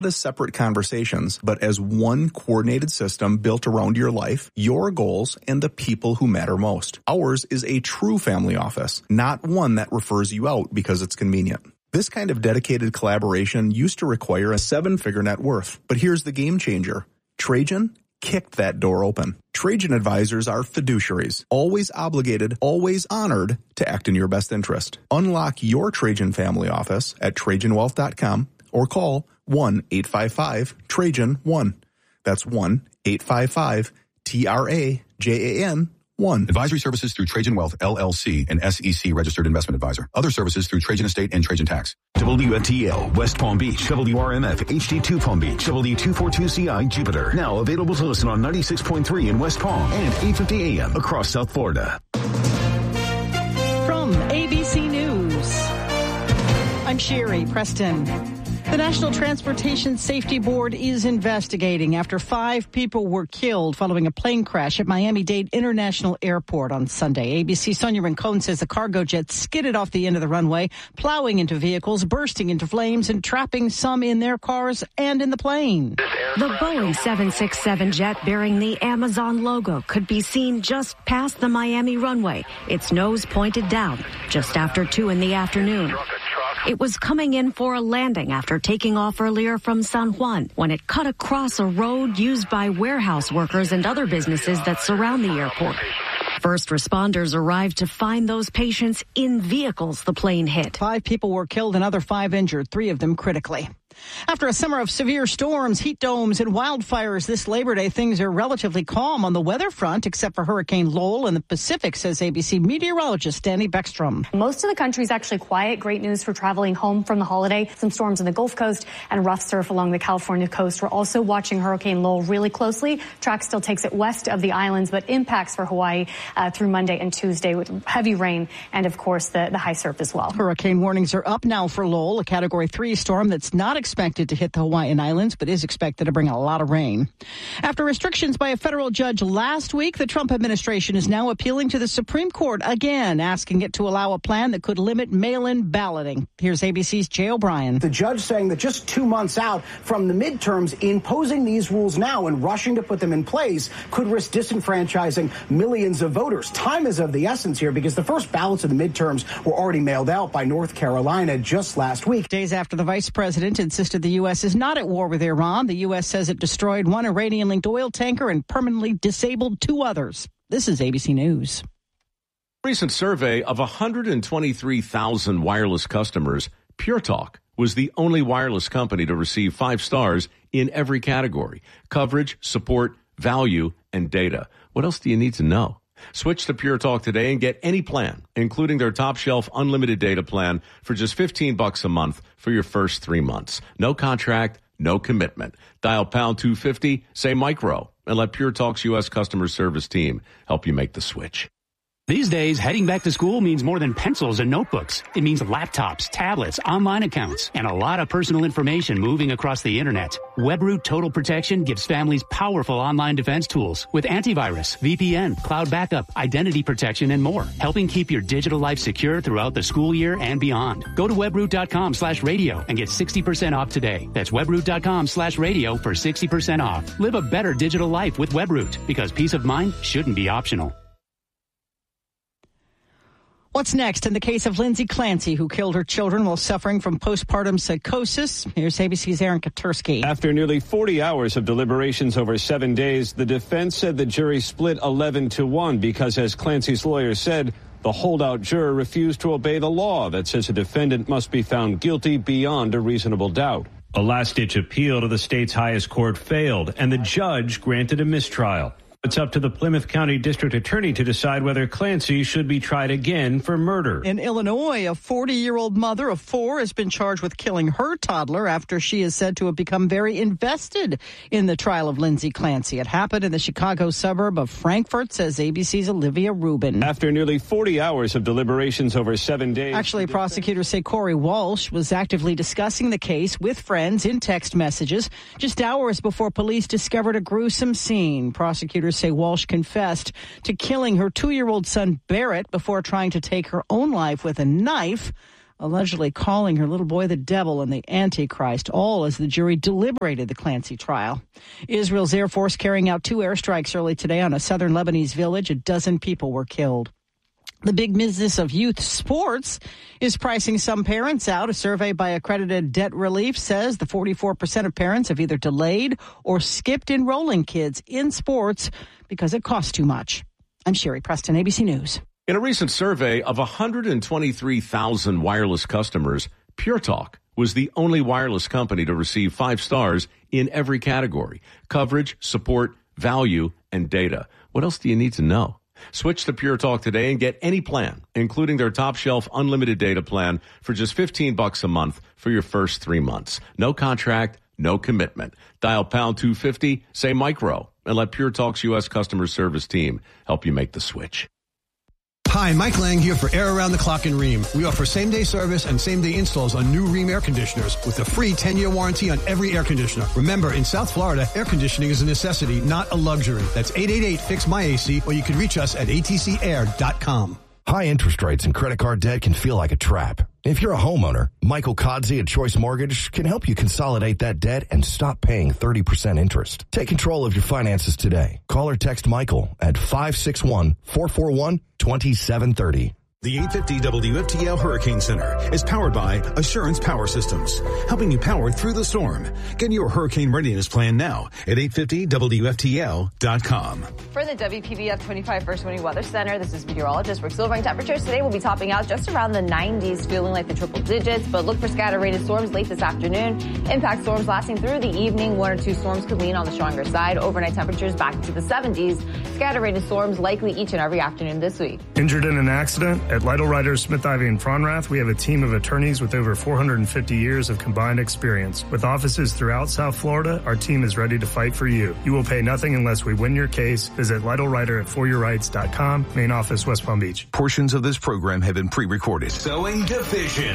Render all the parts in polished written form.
as separate conversations, but as one coordinated system built around your life, your goals, and the people who matter most. Ours is a true family office, not one that refers you out because it's convenient. This kind of dedicated collaboration used to require a 7-figure net worth, but here's the game changer. Trajan kicked that door open. Trajan advisors are fiduciaries, always obligated, always honored to act in your best interest. Unlock your Trajan family office at TrajanWealth.com or call 1-855-TRAJAN-1. That's 1-855-TRAJAN-1. Advisory services through Trajan Wealth, LLC, an SEC registered investment advisor. Other services through Trajan Estate and Trajan Tax. WFTL, West Palm Beach, WRMF, HD2 Palm Beach, W242CI, Jupiter. Now available to listen on 96.3 in West Palm and 850 AM across South Florida. From ABC News, I'm Sherry Preston. The National Transportation Safety Board is investigating after 5 people were killed following a plane crash at Miami-Dade International Airport on Sunday. ABC's Sonia Rincon says the cargo jet skidded off the end of the runway, plowing into vehicles, bursting into flames, and trapping some in their cars and in the plane. The Boeing 767 jet bearing the Amazon logo could be seen just past the Miami runway, its nose pointed down, just after 2 in the afternoon. It was coming in for a landing after taking off earlier from San Juan when it cut across a road used by warehouse workers and other businesses that surround the airport. First responders arrived to find those patients in vehicles the plane hit. 5 people were killed, another 5 injured, 3 of them critically. After a summer of severe storms, heat domes, and wildfires this Labor Day, things are relatively calm on the weather front, except for Hurricane Lowell in the Pacific, says ABC meteorologist Danny Beckstrom. Most of the country is actually quiet. Great news for traveling home from the holiday. Some storms in the Gulf Coast and rough surf along the California coast. We're also watching Hurricane Lowell really closely. Track still takes it west of the islands, but impacts for Hawaii through Monday and Tuesday with heavy rain and, of course, the high surf as well. Hurricane warnings are up now for Lowell, a Category 3 storm that's not expected to hit the Hawaiian Islands, but is expected to bring a lot of rain. After restrictions by a federal judge last week, the Trump administration is now appealing to the Supreme Court again, asking it to allow a plan that could limit mail-in balloting. Here's ABC's Jay O'Brien. The judge saying that just 2 months out from the midterms, imposing these rules now and rushing to put them in place could risk disenfranchising millions of voters. Time is of the essence here because the first ballots of the midterms were already mailed out by North Carolina just last week. Days after the vice president insisted the U.S. is not at war with Iran, the U.S. says it destroyed 1 Iranian-linked oil tanker and permanently disabled 2 others. This is ABC News. Recent survey of 123,000 wireless customers, Pure Talk was the only wireless company to receive 5 stars in every category: coverage, support, value, and data. What else do you need to know? Switch to Pure Talk today and get any plan, including their top shelf unlimited data plan for just $15 a month for your first 3 months. No contract, no commitment. Dial pound 250, say micro, and let Pure Talk's U.S. customer service team help you make the switch. These days, heading back to school means more than pencils and notebooks. It means laptops, tablets, online accounts, and a lot of personal information moving across the internet. WebRoot Total Protection gives families powerful online defense tools with antivirus, VPN, cloud backup, identity protection, and more, helping keep your digital life secure throughout the school year and beyond. Go to webroot.com/radio and get 60% off today. That's webroot.com/radio for 60% off. Live a better digital life with WebRoot, because peace of mind shouldn't be optional. What's next in the case of Lindsay Clancy, who killed her children while suffering from postpartum psychosis? Here's ABC's Aaron Katursky. After nearly 40 hours of deliberations over 7 days, the defense said the jury split 11-1 because, as Clancy's lawyer said, the holdout juror refused to obey the law that says a defendant must be found guilty beyond a reasonable doubt. A last-ditch appeal to the state's highest court failed, and the judge granted a mistrial. It's up to the Plymouth County District Attorney to decide whether Clancy should be tried again for murder. In Illinois, a 40-year-old mother of 4 has been charged with killing her toddler after she is said to have become very invested in the trial of Lindsay Clancy. It happened in the Chicago suburb of Frankfort, says ABC's Olivia Rubin. After nearly 40 hours of deliberations over 7 days... Actually, prosecutors say Corey Walsh was actively discussing the case with friends in text messages just hours before police discovered a gruesome scene. Prosecutors say Walsh confessed to killing her 2-year-old son Barrett before trying to take her own life with a knife. allegedly calling her little boy the devil and the Antichrist, all as the jury deliberated the Clancy trial. Israel's Air Force carrying out 2 airstrikes early today on a southern Lebanese village. 12 people were killed. The big business of youth sports is pricing some parents out. A survey by Accredited Debt Relief says the 44% of parents have either delayed or skipped enrolling kids in sports because it costs too much. I'm Sherry Preston, ABC News. In a recent survey of 123,000 wireless customers, Pure Talk was the only wireless company to receive 5 stars in every category: coverage, support, value, and data. What else do you need to know? Switch to Pure Talk today and get any plan, including their top shelf unlimited data plan, for just $15 a month for your first 3 months. No contract, no commitment. Dial pound 250, say micro, and let Pure Talk's U.S. customer service team help you make the switch. Hi, Mike Lang here for Air Around the Clock in Rheem. We offer same-day service and same-day installs on new Rheem air conditioners with a free 10-year warranty on every air conditioner. Remember, in South Florida, air conditioning is a necessity, not a luxury. That's 888-FIX-MY-AC, or you can reach us at atcair.com. High interest rates and credit card debt can feel like a trap. If you're a homeowner, Michael Kodsey at Choice Mortgage can help you consolidate that debt and stop paying 30% interest. Take control of your finances today. Call or text Michael at 561-441-2730. The 850 WFTL Hurricane Center is powered by Assurance Power Systems, helping you power through the storm. Get your hurricane readiness plan now at 850WFTL.com. For the WPBF 25 First Warning Weather Center, this is meteorologist Rick Silverine. Temperatures today will be topping out just around the 90s, feeling like the triple digits, but look for scattered rated storms late this afternoon. Impact storms lasting through the evening. 1 or 2 storms could lean on the stronger side. Overnight temperatures back to the 70s. Scattered rated storms likely each and every afternoon this week. Injured in an accident? At Lytle Writers, Smith, Ivy, and Fronrath, we have a team of attorneys with over 450 years of combined experience. With offices throughout South Florida, our team is ready to fight for you. You will pay nothing unless we win your case. Visit Lytle Writer at foryourrights.com, main office, West Palm Beach. Portions of this program have been pre-recorded. Sowing division.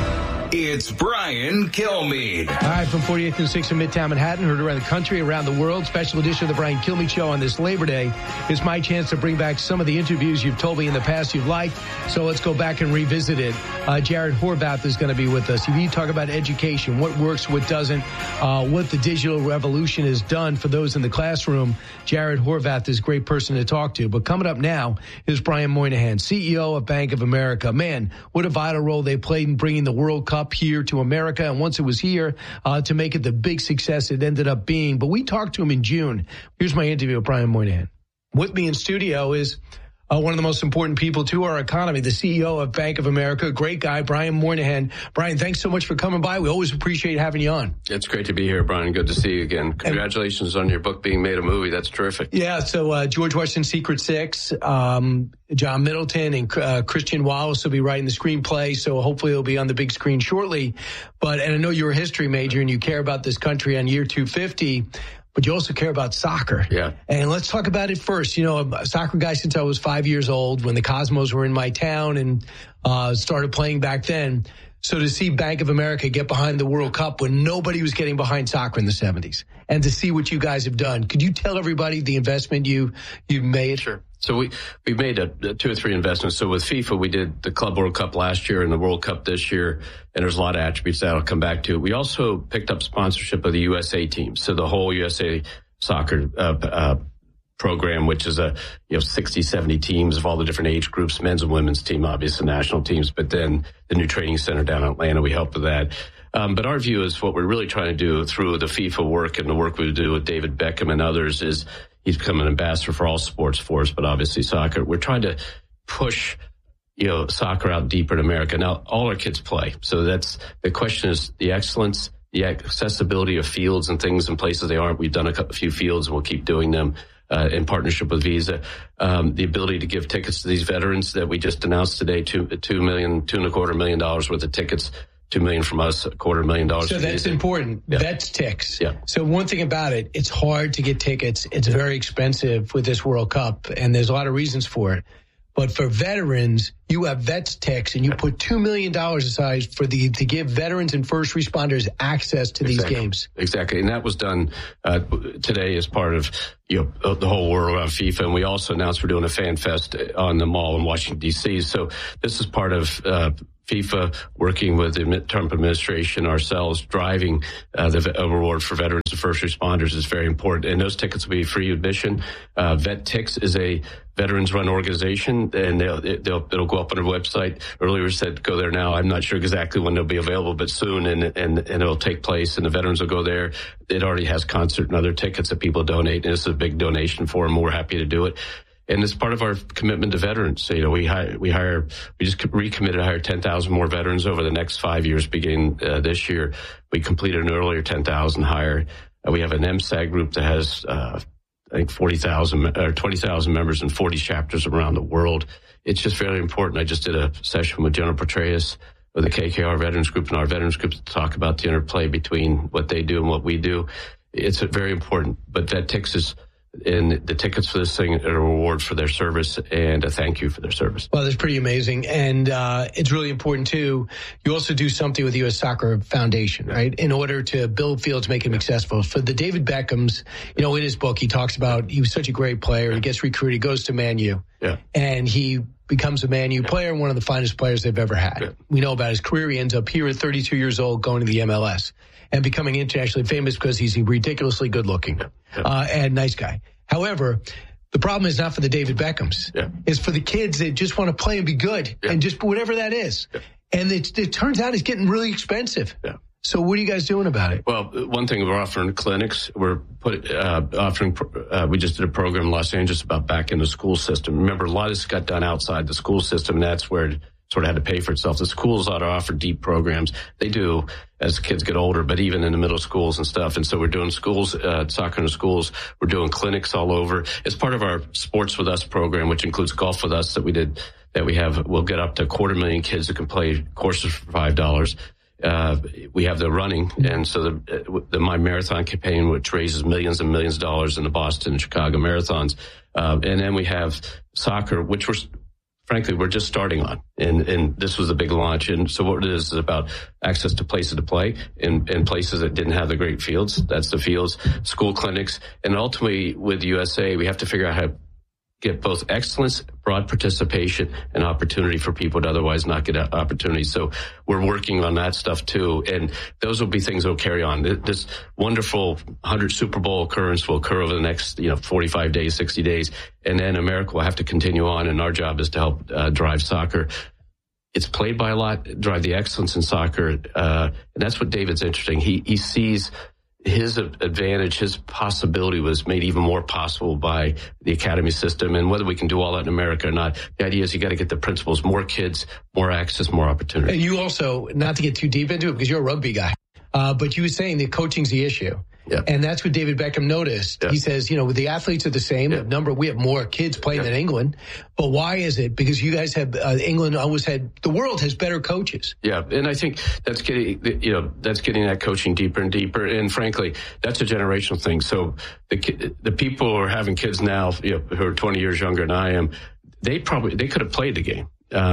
It's Brian Kilmeade. All right, from 48th and 6th in Midtown Manhattan, heard around the country, around the world. Special edition of the Brian Kilmeade Show on this Labor Day. It's my chance to bring back some of the interviews you've told me in the past you've liked. So let's go back and revisit it. Jared Horvath is going to be with us. If you talk about education, what works, what doesn't, what the digital revolution has done for those in the classroom, Jared Horvath is a great person to talk to. But coming up now is Brian Moynihan, CEO of Bank of America. Man, what a vital role they played in bringing the World Cup here to America, and once it was here, to make it the big success it ended up being. But we talked to him in June. Here's my interview with Brian Moynihan. With me in studio is one of the most important people to our economy, the CEO of Bank of America, great guy, Brian Moynihan. Brian, thanks so much for coming by. We always appreciate having you on. It's great to be here, Brian. Good to see you again. Congratulations on your book being made a movie. That's terrific. Yeah, so George Washington's Secret Six, John Middleton and Christian Wallace will be writing the screenplay, so hopefully it'll be on the big screen shortly. And I know you're a history major and you care about this country on year 250. But you also care about soccer. Yeah. And let's talk about it first. You know, I'm a soccer guy since I was 5 years old when the Cosmos were in my town and started playing back then. So to see Bank of America get behind the World Cup when nobody was getting behind soccer in the 70s and to see what you guys have done. Could you tell everybody the investment you've made? Sure. So we've made 2 or 3 investments. So with FIFA, we did the Club World Cup last year and the World Cup this year. And there's a lot of attributes that I'll come back to. We also picked up sponsorship of the USA team. So the whole USA soccer program, which is 60, 70 teams of all the different age groups, men's and women's team, obviously national teams, but then the new training center down in Atlanta, we helped with that. But our view is what we're really trying to do through the FIFA work and the work we do with David Beckham and others is he's become an ambassador for all sports for us, but obviously soccer. We're trying to push, soccer out deeper in America. Now, all our kids play. So that's the question is the excellence, the accessibility of fields and things in places they aren't. We've done a few fields and we'll keep doing them. In partnership with Visa, the ability to give tickets to these veterans that we just announced today, $2.25 million worth of tickets, $2 million from us, $250,000. So that's important. Yeah. Vets ticks. Yeah. So one thing about it, it's hard to get tickets. It's very expensive with this World Cup, and there's a lot of reasons for it. But for veterans, you have Vets Ticks, and you put $2 million aside to give veterans and first responders access to these games. Exactly, and that was done today as part of the whole world around FIFA. And we also announced we're doing a fan fest on the mall in Washington D.C. So this is part of FIFA, working with the Trump administration, ourselves, driving the reward for veterans and first responders is very important. And those tickets will be free admission. VetTix is a veterans-run organization, and it'll go up on our website. Earlier said go there now. I'm not sure exactly when they'll be available, but soon, and it'll take place, and the veterans will go there. It already has concert and other tickets that people donate, and this is a big donation for them. We're happy to do it. And it's part of our commitment to veterans. We just recommitted to hire 10,000 more veterans over the next 5 years, beginning this year. We completed an earlier 10,000 hire. We have an MSAG group that has, I think 40,000 or 20,000 members in 40 chapters around the world. It's just very important. I just did a session with General Petraeus of the KKR Veterans Group and our Veterans Group to talk about the interplay between what they do and what we do. It's very important, but VetTix is, and the tickets for this thing are a reward for their service and a thank you for their service. Well, that's pretty amazing. And it's really important, too. You also do something with the U.S. Soccer Foundation, right, in order to build fields, make them accessible. For the David Beckham's, in his book, he talks about he was such a great player. He gets recruited, goes to Man U, and he becomes a Man U player and one of the finest players they've ever had. We know about his career. He ends up here at 32 years old going to the MLS and becoming internationally famous because he's ridiculously good looking and nice guy. However, the problem is not for the David Beckhams. It's for the kids that just want to play and be good and just whatever that is. And it turns out it's getting really expensive. So what are you guys doing about it? Well, one thing, we're offering clinics. We're we just did a program in Los Angeles about back in the school system. Remember, a lot of this got done outside the school system, and that's where it sort of had to pay for itself. The schools ought to offer deep programs. They do as kids get older, but even in the middle schools and stuff. And so we're doing schools, soccer in the schools. We're doing clinics all over. As part of our Sports With Us program, which includes Golf With Us we'll get up to 250,000 kids that can play courses for $5. We have the running, and so the My Marathon campaign, which raises millions and millions of dollars in the Boston and Chicago marathons. And then we have soccer, which we're just starting on. And this was a big launch. And so what it is about access to places to play in places that didn't have the great fields. That's the fields, school clinics. And ultimately with USA, we have to figure out how to get both excellence, broad participation, and opportunity for people to otherwise not get opportunities. So we're working on that stuff too. And those will be things that will carry on. This wonderful 100 Super Bowl occurrence will occur over the next 45 days, 60 days. And then America will have to continue on. And our job is to help drive soccer. It's played by a lot, drive the excellence in soccer. And that's what David's interesting. He sees his advantage, his possibility was made even more possible by the academy system. And whether we can do all that in America or not, the idea is you got to get the principles, more kids, more access, more opportunity. And you also, not to get too deep into it because you're a rugby guy, but you were saying that coaching's the issue. And that's what David Beckham noticed. He says, the athletes are the same. We have more kids playing than England. But why is it? Because you guys have, England always had, the world has better coaches. And I think that's getting that coaching deeper and deeper. And frankly, that's a generational thing. So the people who are having kids now, who are 20 years younger than I am, they could have played the game.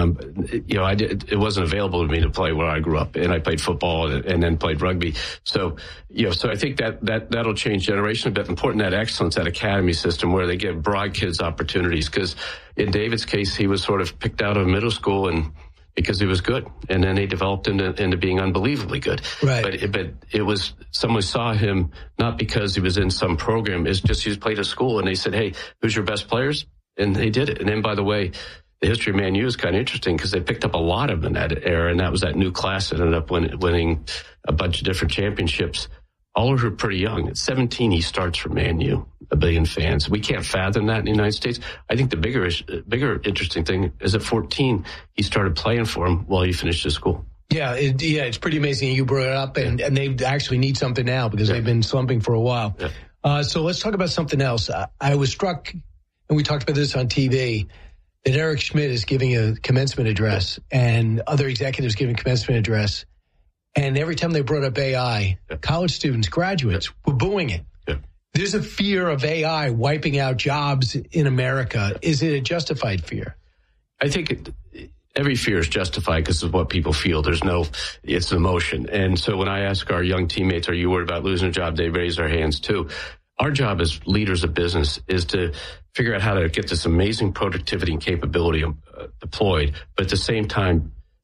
It wasn't available to me to play where I grew up, and I played football and then played rugby. So I think that'll change generation. But important, that excellence, that academy system where they give broad kids opportunities. Because in David's case, he was sort of picked out of middle school and because he was good, and then he developed into being unbelievably good. Right. But it was someone saw him not because he was in some program. It's just he played at school, and they said, "Hey, who's your best players?" And they did it. And then, by the way, the history of Man U is kind of interesting because they picked up a lot of them in that era, and that was that new class that ended up winning a bunch of different championships. All of who are pretty young. At 17, he starts for Man U, 1 billion fans. We can't fathom that in the United States. I think the bigger interesting thing is at 14, he started playing for him while he finished his school. It's pretty amazing you brought it up, and they actually need something now because they've been slumping for a while. So let's talk about something else. I was struck, and we talked about this on TV, that Eric Schmidt is giving a commencement address and other executives giving commencement address. And every time they brought up AI, college students, graduates were booing it. There's a fear of AI wiping out jobs in America. Is it a justified fear? I think every fear is justified because of what people feel. It's an emotion. And so when I ask our young teammates, are you worried about losing a job? They raise their hands too. Our job as leaders of business is to figure out how to get this amazing productivity and capability deployed, but at the same time,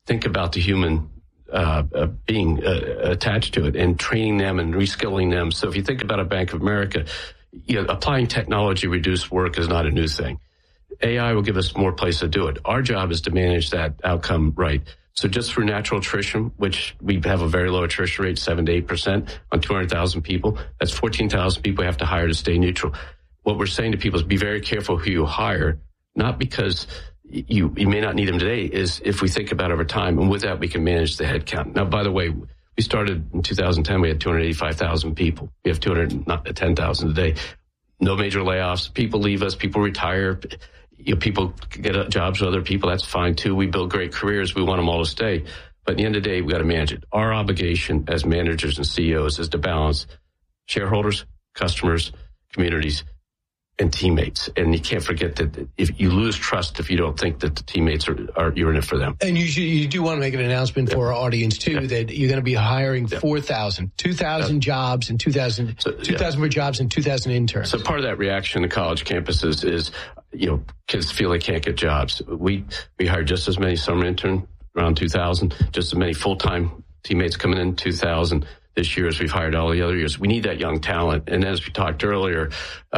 think about the human being attached to it and training them and reskilling them. So if you think about a Bank of America, applying technology to reduce work is not a new thing. AI will give us more place to do it. Our job is to manage that outcome right. So just through natural attrition, which we have a very low attrition rate, 7 to 8% on 200,000 people, that's 14,000 people we have to hire to stay neutral. What we're saying to people is be very careful who you hire, not because you may not need them today, is if we think about over time, and with that we can manage the headcount. Now, by the way, we started in 2010, we had 285,000 people. We have 210,000 today. No major layoffs. People leave us, people retire. People get jobs with other people. That's fine too. We build great careers. We want them all to stay. But at the end of the day, we got to manage it. Our obligation as managers and CEOs is to balance shareholders, customers, communities, and teammates. And you can't forget that if you lose trust if you don't think that the teammates are you're in it for them. And you do want to make an announcement for our audience too, that you're going to be hiring 2,000 jobs and 2,000 more jobs and 2,000 interns. So part of that reaction to college campuses is kids feel they can't get jobs. We hired just as many summer interns, around 2,000, just as many full-time teammates coming in 2,000 this year as we've hired all the other years. We need that young talent. And as we talked earlier,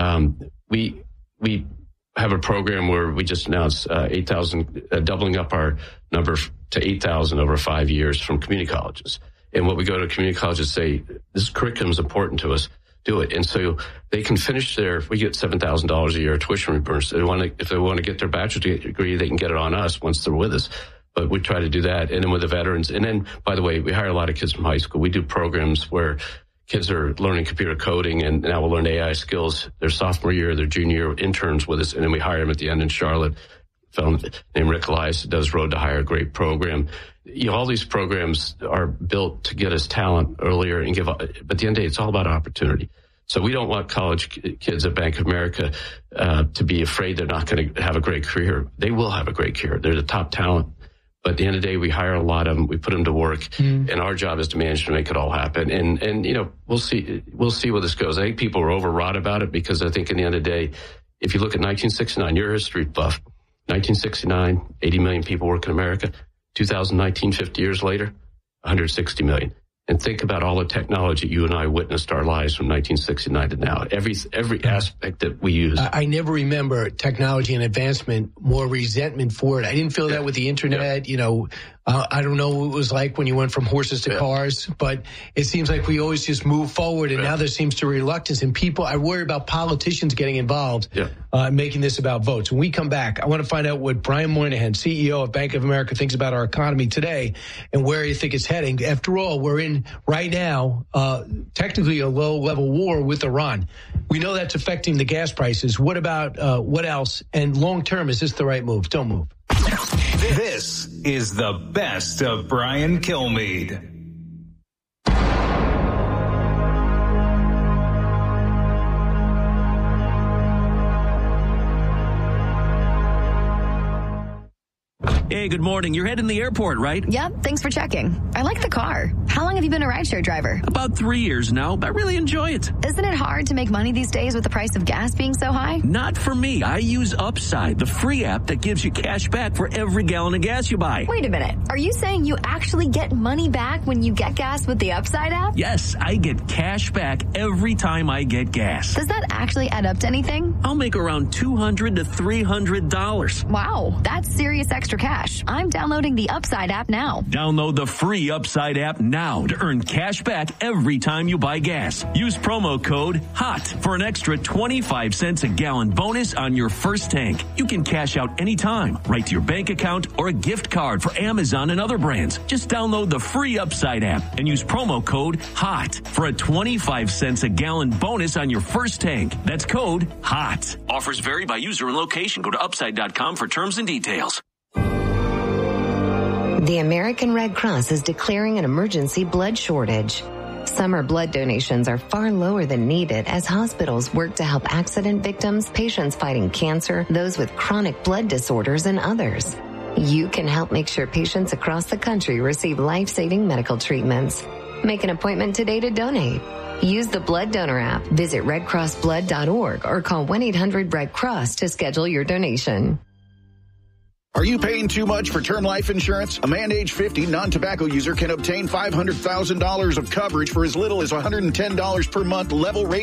we have a program where we just announced 8,000, doubling up our number to 8,000 over 5 years from community colleges. And what we go to community colleges say, this curriculum is important to us. Do it. And so they can finish we get $7,000 a year tuition reimbursed. If they want to get their bachelor's degree, they can get it on us once they're with us. But we try to do that. And then with the veterans. And then, by the way, we hire a lot of kids from high school. We do programs where kids are learning computer coding and now we'll learn AI skills. Their sophomore year, their junior year, interns with us. And then we hire them at the end in Charlotte. A fellow named Rick Elias does Road to Hire, a great program. All these programs are built to get us talent earlier and but at the end of the day, it's all about opportunity. So we don't want college kids at Bank of America to be afraid they're not going to have a great career. They will have a great career. They're the top talent. But at the end of the day, we hire a lot of them. We put them to work, and our job is to manage to make it all happen. And we'll see where this goes. I think people are overwrought about it because I think in the end of the day, if you look at 1969, you're a history buff. 1969, 80 million people work in America. 2019, 50 years later, 160 million. And think about all the technology you and I witnessed our lives from 1969 to now. Every aspect that we use. I never remember technology and advancement, more resentment for it. I didn't feel that with the internet. I don't know what it was like when you went from horses to cars, but it seems like we always just move forward, and now there seems to be reluctance in people. I worry about politicians getting involved, making this about votes. When we come back, I want to find out what Brian Moynihan, CEO of Bank of America, thinks about our economy today and where you think it's heading. After all, we're in right now technically a low-level war with Iran. We know that's affecting the gas prices. What about what else? And long-term, is this the right move? Don't move. This is the best of Brian Kilmeade. Hey, good morning. You're heading to the airport, right? Yep, thanks for checking. I like the car. How long have you been a rideshare driver? About 3 years now. I really enjoy it. Isn't it hard to make money these days with the price of gas being so high? Not for me. I use Upside, the free app that gives you cash back for every gallon of gas you buy. Wait a minute. Are you saying you actually get money back when you get gas with the Upside app? Yes, I get cash back every time I get gas. Does that actually add up to anything? I'll make around $200 to $300. Wow, that's serious extra cash. I'm downloading the Upside app now. Download the free Upside app now to earn cash back every time you buy gas. Use promo code HOT for an extra 25 cents a gallon bonus on your first tank. You can cash out anytime, right to your bank account or a gift card for Amazon and other brands. Just download the free Upside app and use promo code HOT for a 25 cents a gallon bonus on your first tank. That's code HOT. Offers vary by user and location. Go to upside.com for terms and details. The American Red Cross is declaring an emergency blood shortage. Summer blood donations are far lower than needed as hospitals work to help accident victims, patients fighting cancer, those with chronic blood disorders, and others. You can help make sure patients across the country receive life-saving medical treatments. Make an appointment today to donate. Use the Blood Donor app, visit redcrossblood.org, or call 1-800-RED-CROSS to schedule your donation. Are you paying too much for term life insurance? A man age 50 non-tobacco user can obtain $500,000 of coverage for as little as $110 per month level rate